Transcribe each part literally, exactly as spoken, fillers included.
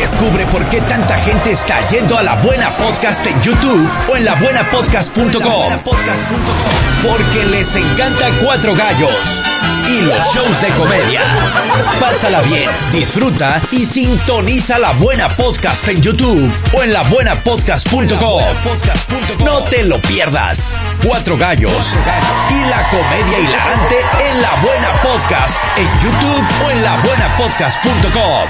Descubre por qué tanta gente está yendo a La Buena Podcast en YouTube o en la buena podcast punto com. Porque les encanta Cuatro Gallos y los shows de comedia. Pásala bien, disfruta y sintoniza La Buena Podcast en YouTube o en la buena podcast punto com. No te lo pierdas. Cuatro Gallos y la comedia hilarante en La Buena Podcast en YouTube o en la buena podcast punto com.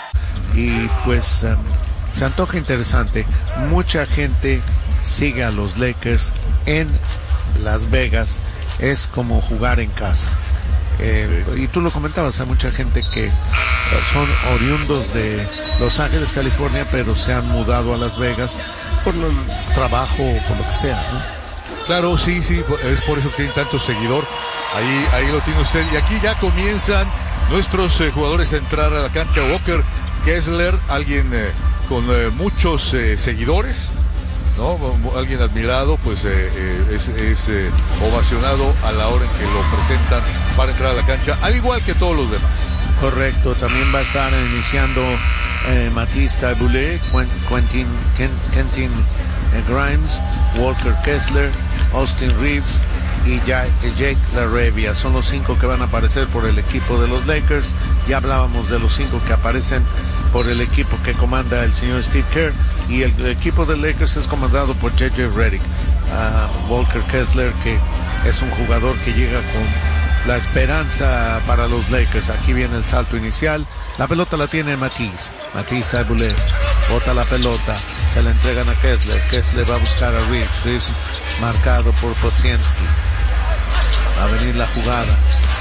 Y pues um, se antoja interesante. Mucha gente sigue a los Lakers en Las Vegas. Es como jugar en casa. Eh, y tú lo comentabas, hay mucha gente que son oriundos de Los Ángeles, California, pero se han mudado a Las Vegas por el trabajo o por lo que sea, ¿no? Claro, sí, sí, es por eso que tienen tanto seguidor. Ahí, ahí lo tiene usted. Y aquí ya comienzan nuestros eh, jugadores a entrar a la cancha. Walker Kessler, alguien eh, con eh, muchos eh, seguidores, ¿no? Alguien admirado, pues eh, eh, es, es eh, ovacionado a la hora en que lo presentan para entrar a la cancha, al igual que todos los demás. Correcto, también va a estar iniciando eh, Matisse Thybulle, Quentin, Ken, Quentin eh, Grimes, Walker Kessler, Austin Reeves y Jake LaRavia. Son los cinco que van a aparecer por el equipo de los Lakers. Ya hablábamos de los cinco que aparecen por el equipo que comanda el señor Steve Kerr, y el, el equipo de Lakers es comandado por J J Redick. uh, Walker Kessler, que es un jugador que llega con la esperanza para los Lakers. Aquí viene el salto inicial, la pelota la tiene Matisse Matisse Thybulle, bota la pelota, se la entregan a Kessler. Kessler va a buscar a Reeves, Reeves marcado por Podziemski. Va a venir la jugada,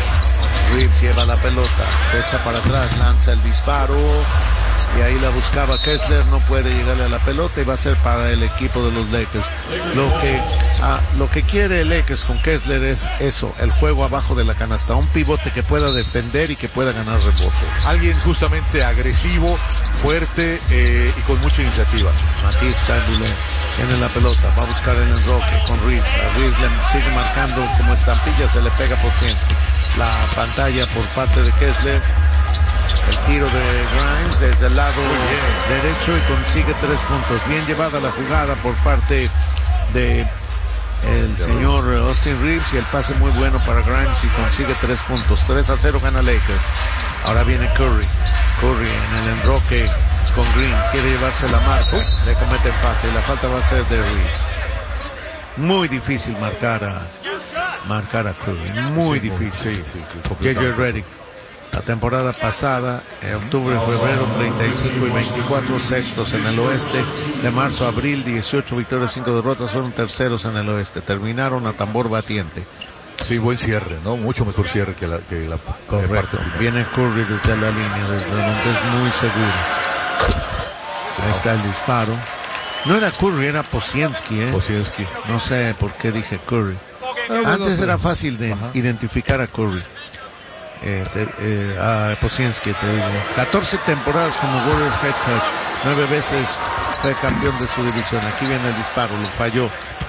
Reeves lleva la pelota, se echa para atrás, lanza el disparo y ahí la buscaba Kessler, no puede llegarle a la pelota y va a ser para el equipo de los Lakers. Lo que, ah, lo que quiere el Lakers con Kessler es eso, el juego abajo de la canasta, un pivote que pueda defender y que pueda ganar rebotes. Alguien justamente agresivo, fuerte eh, y con mucha iniciativa. Matisse Thybulle tiene la pelota, va a buscar el enroque con Reeves. A Reeves le sigue marcando como estampilla, se le pega Podziemski. La pantalla por parte de Kessler. El tiro de Grimes desde el lado derecho y consigue tres puntos. Bien llevada la jugada por parte de el señor Austin Reeves, y el pase muy bueno para Grimes y consigue tres puntos. tres a cero gana Lakers. Ahora viene Curry. Curry en el enroque con Green, quiere llevarse la marca, le comete falta y la falta va a ser de Reeves. Muy difícil marcar a marcar a Curry, muy sí, difícil. Sí, sí, sí, J J Redick, la temporada pasada, en octubre, febrero, treinta y cinco y veinticuatro sextos en el oeste. De marzo a abril, dieciocho victorias, cinco derrotas, fueron terceros en el oeste. Terminaron a tambor batiente. Sí, buen cierre, ¿no? Mucho mejor cierre que la, que la Correcto. Parte. Viene Curry desde la línea, desde donde es muy seguro. Ahí está el disparo. No era Curry, era Podziemski, ¿eh? Podziemski. No sé por qué dije Curry. Ah, bueno, Antes era fácil de Ajá. identificar a Curry. Eh, te, eh, a Podziemski, te digo. catorce temporadas como Warriors head coach. Nueve veces fue campeón de su división. Aquí viene el disparo, lo falló.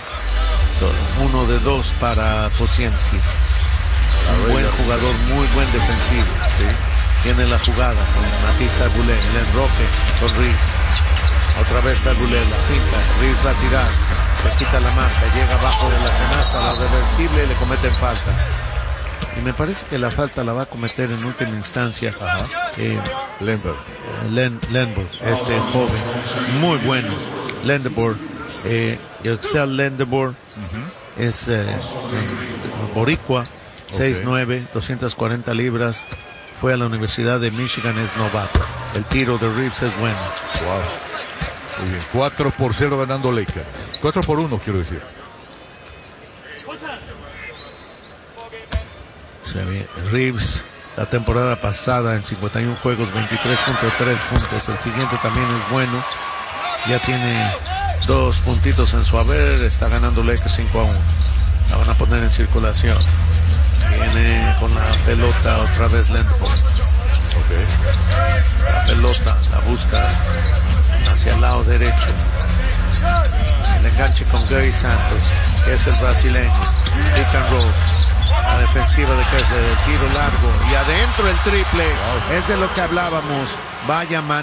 Uno de dos para Podziemski. Un buen jugador, muy buen defensivo. ¿Sí? Tiene la jugada con Matisse Thybulle, el enroque con Reeves. Otra vez Thybulle, la finta. Reeves va a tirar, se quita la marca, llega abajo de la canasta, la reversible y le cometen falta. Y me parece que la falta la va a cometer en última instancia eh, Lenberg. Len, Lenberg, este joven, muy bueno. Lendeborg, eh, Yoxel Lendeborg, uh-huh. es eh, boricua, seis nueve, doscientas cuarenta libras, fue a la Universidad de Michigan, es novato. El tiro de Reeves es bueno. Wow. Muy bien, cuatro por cero ganando Lakers. cuatro por uno, quiero decir. Reeves, la temporada pasada en cincuenta y uno juegos, veintitrés punto tres puntos. El siguiente también es bueno. Ya tiene dos puntitos en su haber. Está ganando Lakers cinco a uno. La van a poner en circulación. Viene con la pelota otra vez Lendeborg. Okay. La pelota la busca hacia el lado derecho. El enganche con Gary Santos, que es el brasileño. Pick and roll. La defensiva de Kessler, el tiro largo y adentro el triple. Wow. Es de lo que hablábamos. Vaya man.